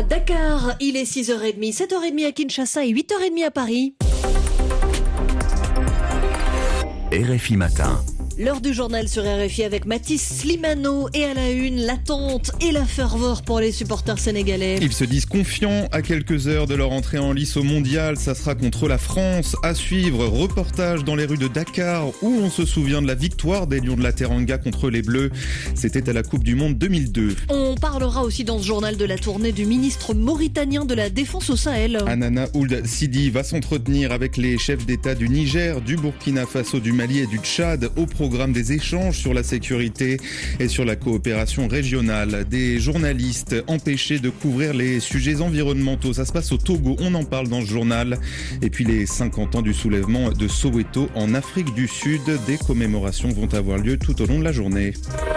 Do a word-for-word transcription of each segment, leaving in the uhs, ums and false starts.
À Dakar, il est six heures trente, sept heures trente à Kinshasa et huit heures trente à Paris. R F I Matin. L'heure du journal sur R F I avec Mathis Slimano et à la une, l'attente et la ferveur pour les supporters sénégalais. Ils se disent confiants à quelques heures de leur entrée en lice au mondial. Ça sera contre la France. À suivre, reportage dans les rues de Dakar où on se souvient de la victoire des Lions de la Teranga contre les Bleus. C'était à la Coupe du Monde deux mille deux. On parlera aussi dans ce journal de la tournée du ministre mauritanien de la Défense au Sahel. Anana Ould Sidi va s'entretenir avec les chefs d'État du Niger, du Burkina Faso, du Mali et du Tchad au programme des échanges sur la sécurité et sur la coopération régionale. Des journalistes empêchés de couvrir les sujets environnementaux. Ça se passe au Togo, on en parle dans ce journal. Et puis les cinquante ans du soulèvement de Soweto en Afrique du Sud. Des commémorations vont avoir lieu tout au long de la journée.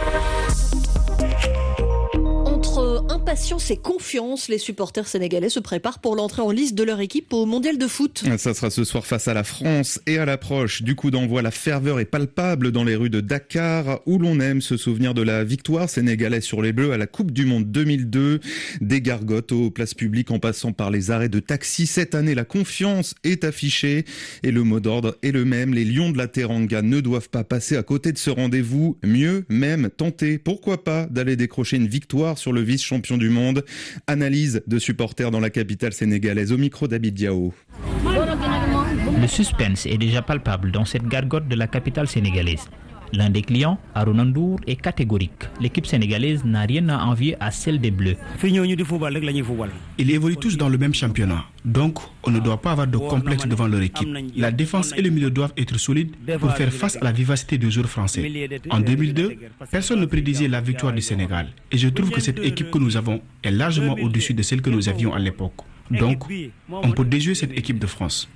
Impatience et confiance, les supporters sénégalais se préparent pour l'entrée en lice de leur équipe au Mondial de foot. Ça sera ce soir face à la France et à l'approche du coup d'envoi. La ferveur est palpable dans les rues de Dakar où l'on aime se souvenir de la victoire sénégalaise sur les Bleus à la Coupe du Monde deux mille deux. Des gargotes aux places publiques en passant par les arrêts de taxi. Cette année, la confiance est affichée et le mot d'ordre est le même. Les Lions de la Teranga ne doivent pas passer à côté de ce rendez-vous. Mieux même tenter, pourquoi pas, d'aller décrocher une victoire sur le vice-champion du monde. Analyse de supporters dans la capitale sénégalaise au micro d'Abid Diao. Le suspense est déjà palpable dans cette gargote de la capitale sénégalaise. L'un des clients, Aruna Ndour, est catégorique. L'équipe sénégalaise n'a rien à envier à celle des Bleus. Ils évoluent tous dans le même championnat. Donc, on ne doit pas avoir de complexe devant leur équipe. La défense et le milieu doivent être solides pour faire face à la vivacité des joueurs français. En deux mille deux, personne ne prédisait la victoire du Sénégal. Et je trouve que cette équipe que nous avons est largement au-dessus de celle que nous avions à l'époque. Donc, on peut déjouer cette équipe de France.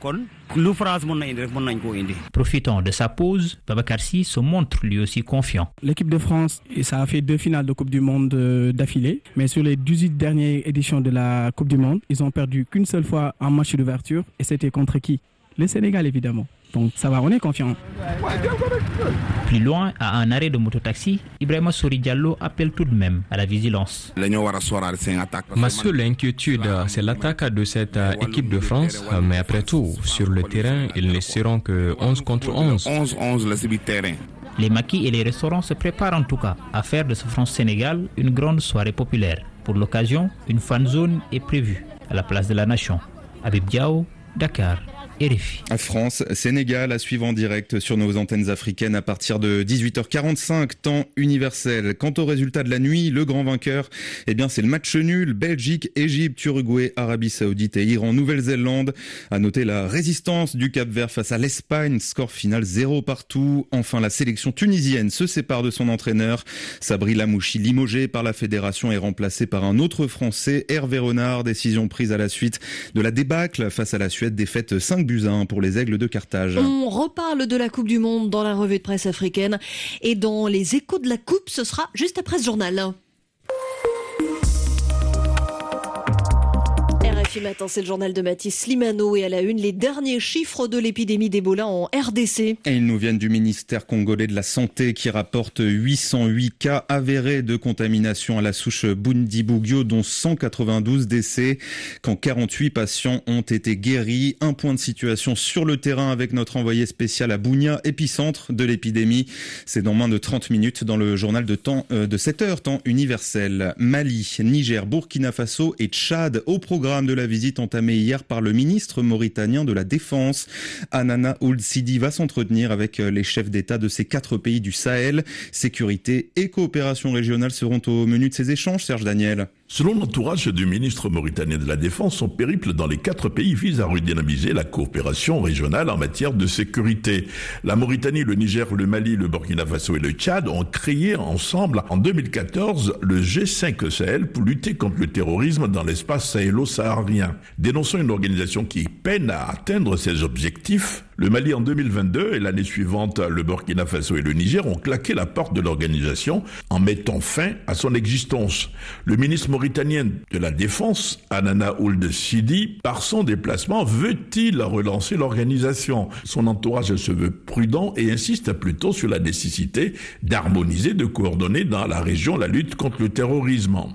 Profitant de sa pause, Babacar Sy se montre lui aussi confiant. L'équipe de France, ça a fait deux finales de Coupe du Monde d'affilée. Mais sur les dix-huit dernières éditions de la Coupe du Monde, ils ont perdu qu'une seule fois en match d'ouverture. Et c'était contre qui? Le Sénégal, évidemment. Donc ça va, on est confiant. Plus loin, à un arrêt de mototaxi, Ibrahima Sori Diallo appelle tout de même à la vigilance. Ma seule inquiétude, c'est l'attaque de cette équipe de France. Mais après tout, sur le terrain, ils ne seront que onze contre onze. Les maquis et les restaurants se préparent en tout cas à faire de ce France-Sénégal une grande soirée populaire. Pour l'occasion, une fan zone est prévue à la place de la Nation. Abid Diao, Dakar. R F I. France, Sénégal à suivre en direct sur nos antennes africaines à partir de dix-huit heures quarante-cinq, temps universel. Quant au résultat de la nuit, le grand vainqueur, eh bien c'est le match nul. Belgique, Égypte, Uruguay, Arabie Saoudite et Iran, Nouvelle-Zélande. À noter la résistance du Cap-Vert face à l'Espagne, score final zéro partout. Enfin, la sélection tunisienne se sépare de son entraîneur. Sabri Lamouchi, limogé par la fédération, est remplacé par un autre Français, Hervé Renard. Décision prise à la suite de la débâcle face à la Suède, défaite cinq buts à un pour les Aigles de Carthage. On reparle de la Coupe du Monde dans la revue de presse africaine et dans les échos de la Coupe, ce sera juste après ce journal. R F I Matin, c'est le journal de Mathis Slimano et à la une, les derniers chiffres de l'épidémie d'Ebola en R D C. Et ils nous viennent du ministère congolais de la Santé qui rapporte huit cent huit cas avérés de contamination à la souche Bundibugyo, dont cent quatre-vingt-douze décès, quand quarante-huit patients ont été guéris. Un point de situation sur le terrain avec notre envoyé spécial à Bunia, épicentre de l'épidémie. C'est dans moins de trente minutes dans le journal de temps euh, de sept heures, temps universel. Mali, Niger, Burkina Faso et Tchad au programme de la visite entamée hier par le ministre mauritanien de la Défense. Anana Ould Sidi va s'entretenir avec les chefs d'État de ces quatre pays du Sahel. Sécurité et coopération régionale seront au menu de ces échanges, Serge Daniel. Selon l'entourage du ministre mauritanien de la Défense, son périple dans les quatre pays vise à redynamiser la coopération régionale en matière de sécurité. La Mauritanie, le Niger, le Mali, le Burkina Faso et le Tchad ont créé ensemble en deux mille quatorze le G cinq Sahel pour lutter contre le terrorisme dans l'espace sahélo-saharien. Dénonçant une organisation qui peine à atteindre ses objectifs, le Mali en deux mille vingt-deux et l'année suivante, le Burkina Faso et le Niger ont claqué la porte de l'organisation en mettant fin à son existence. Le ministre mauritanien de la Défense, Anana Ould Sidi, par son déplacement, veut-il relancer l'organisation? Son entourage se veut prudent et insiste plutôt sur la nécessité d'harmoniser, de coordonner dans la région la lutte contre le terrorisme.